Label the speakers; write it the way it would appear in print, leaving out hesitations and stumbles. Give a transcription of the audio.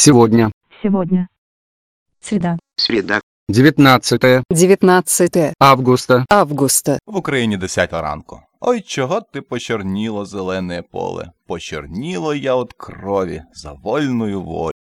Speaker 1: Сегодня.
Speaker 2: Сегодня.
Speaker 3: Среда.
Speaker 4: Среда.
Speaker 1: 19 августа.
Speaker 5: В Україні 10 ранку. Ой, чого ти почорніло зелене поле? Почорніло я от крові за вольною волю.